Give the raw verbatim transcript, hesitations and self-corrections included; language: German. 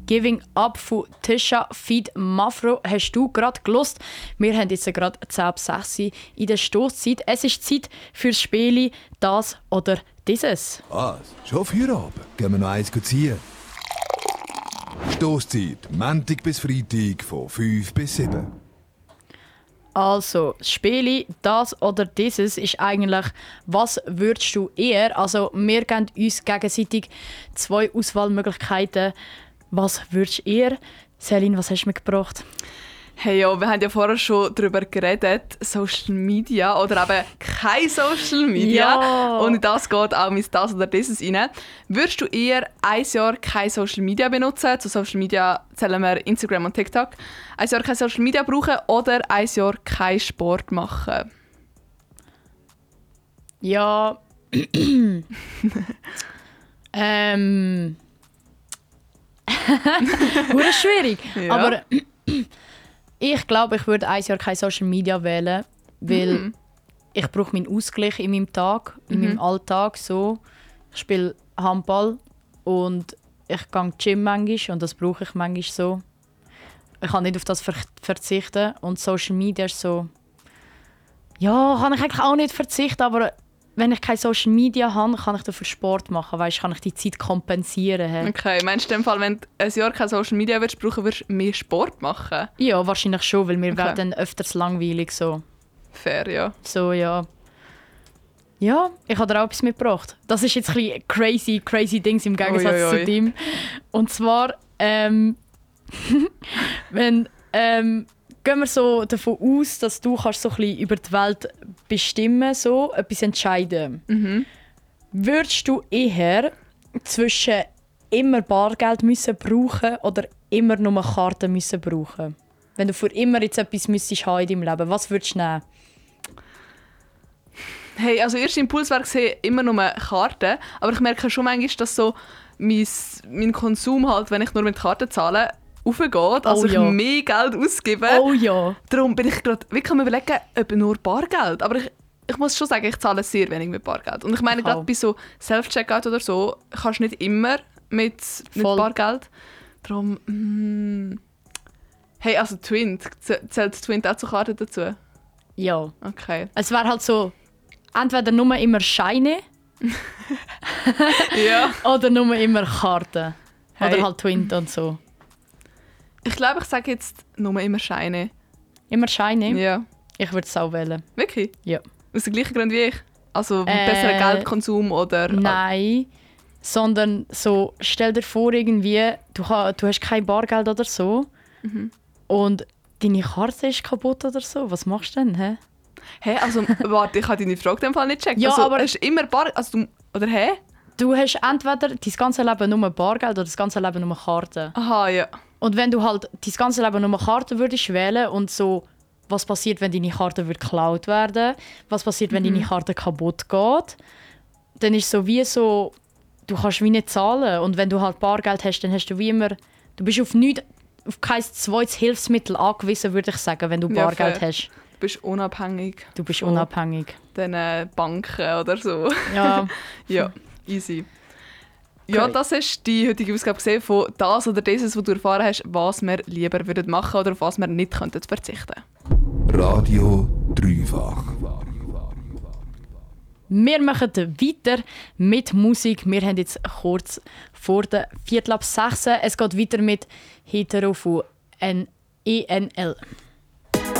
Giving Up von Tisha Feed Mafro hast du gerade gelost. Wir haben jetzt gerade zehn ab sechs in der Stosszeit. Es ist Zeit fürs Spiel «Das oder dieses». Was? Schon Feierabend? Gehen wir noch eins ziehen? Stosszeit, Montag bis Freitag von fünf bis sieben. Also, das Spiel «Das oder dieses» ist eigentlich «Was würdest du eher?» Also, wir geben uns gegenseitig zwei Auswahlmöglichkeiten. «Was würdest du eher?» Celine, was hast du mitgebracht? Hey, ja, wir haben ja vorher schon darüber geredet, Social Media oder eben kein Social Media. Ja. Und in das geht auch mein «Das oder dieses» rein. Würdest du eher ein Jahr kein Social Media benutzen? Zu Social Media zählen wir Instagram und TikTok. Ein Jahr kein Social Media brauchen oder ein Jahr kein Sport machen? Ja. ähm. Hure schwierig. Ja. Aber ich glaube, ich würde ein Jahr kein Social Media wählen, weil Mhm. ich brauche meinen Ausgleich in meinem Tag, in Mhm. meinem Alltag. So. Ich spiele Handball und ich gehe Gym manchmal und das brauche ich manchmal so. Ich kann nicht auf das ver- verzichten und Social Media ist so... Ja, kann ich eigentlich auch nicht verzichten, aber wenn ich kein Social Media habe, kann ich dafür Sport machen, weißt, kann ich die Zeit kompensieren. He. Okay, meinst du in dem Fall, wenn du ein Jahr kein Social Media würdest brauchen, würdest du mehr Sport machen? Ja, wahrscheinlich schon, weil mir Okay. okay. dann öfters langweilig so. Fair, ja. So, ja. Ja, ich habe dir auch etwas mitgebracht. Das ist jetzt ein bisschen crazy, crazy Dings im Gegensatz Ui, ui, ui. zu dem. Und zwar, ähm, wenn, ähm, gehen wir so davon aus, dass du kannst so ein bisschen über die Welt bestimmen, so etwas entscheiden. Mhm. Würdest du eher zwischen immer Bargeld müssen brauchen oder immer nur Karten müssen brauchen? Wenn du für immer jetzt etwas müsstest haben in deinem Leben, was würdest du nehmen? Hey, also erster Impuls wäre gesehen, immer nur Karten. Aber ich merke schon manchmal, dass so mein, mein Konsum halt, wenn ich nur mit Karten zahle, aufgeht. Also Oh ich ja. mehr Geld ausgebe. Oh ja. Darum bin ich gerade wirklich am überlegen, ob nur Bargeld. Aber ich, ich muss schon sagen, ich zahle sehr wenig mit Bargeld. Und ich meine, Ich gerade auch. bei so Self-Checkout oder so, kannst du nicht immer mit, mit Voll. Bargeld. Darum, mm. Hey, also Twint. Z- Zählt Twint auch zu Karten dazu? Ja. Okay. Es wäre halt so, entweder nur immer Scheine Ja. oder nur immer Karten. Hey. Oder halt Twint und so. Ich glaube, ich sage jetzt nur immer Scheine. Immer Scheine? Ja. Ich würde es auch wählen. Wirklich? Ja. Aus dem gleichen Grund wie ich? Also Äh, besseren Geldkonsum oder... Nein, sondern so, stell dir vor, irgendwie, du, ha- du hast kein Bargeld oder so Mhm. und deine Karte ist kaputt oder so. Was machst du denn? Hä? Hä, also warte, ich habe deine Frage in dem Fall nicht gecheckt. Ja, also, aber- hast du immer Bar... Also, du, oder hä? Du hast entweder dein ganze Leben nur Bargeld oder das ganze Leben nur Karten. Aha, ja. Und wenn du halt dein ganze Leben nur Karten würdest wählen und so, was passiert, wenn deine Karte wird geklaut werden, was passiert, wenn Mhm. deine Karte kaputt geht, dann ist so wie so, du kannst wie nicht zahlen. Und wenn du halt Bargeld hast, dann hast du wie immer, du bist auf nichts, auf kein zweites Hilfsmittel angewiesen, würde ich sagen, wenn du Ja, Bargeld fair. hast. Du bist unabhängig Du bist von unabhängig. den äh, Banken oder so. Ja, Ja, easy. Ja, Okay. das ist die heutige Ausgabe gesehen von das oder dieses, was du erfahren hast, was wir lieber würden machen oder auf was wir nicht könnten verzichten. Radio Dreifach. wir machen weiter mit Musik. Wir haben jetzt kurz vor der Viertel ab sechs. Es geht weiter mit Hetero von E N L.